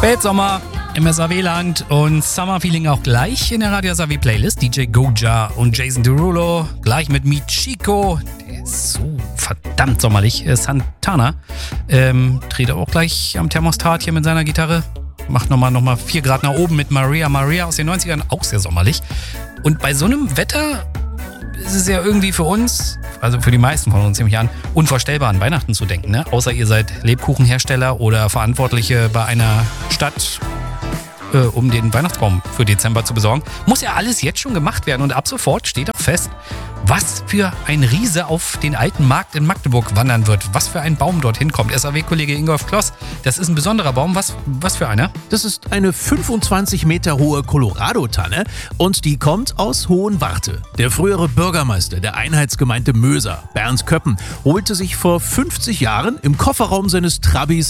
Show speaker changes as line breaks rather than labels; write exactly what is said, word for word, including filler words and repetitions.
Spätsommer im S A W-Land und Summer Feeling auch gleich in der Radio S A W-Playlist. D J Goja und Jason Derulo gleich mit Michiko. Der ist so verdammt sommerlich. Santana ähm, dreht auch gleich am Thermostat hier mit seiner Gitarre. Macht nochmal noch mal vier Grad nach oben mit Maria Maria aus den neunzigern. Auch sehr sommerlich. Und bei so einem Wetter ist es ja irgendwie für uns, also für die meisten von uns nehme ich an, unvorstellbar an Weihnachten zu denken. Ne? Außer ihr seid Lebkuchenhersteller oder Verantwortliche bei einer Stadt, äh, um den Weihnachtsbaum für Dezember zu besorgen. Muss ja alles jetzt schon gemacht werden und ab sofort steht auch fest, was für ein Riese auf den alten Markt in Magdeburg wandern wird. Was für ein Baum dorthin kommt. S A W-Kollege Ingolf Kloss, das ist ein besonderer Baum. Was, was für einer?
Das ist eine fünfundzwanzig Meter hohe Colorado-Tanne und die kommt aus Hohenwarte. Der frühere Bürgermeister der Einheitsgemeinde Möser, Bernd Köppen, holte sich vor fünfzig Jahren im Kofferraum seines Trabis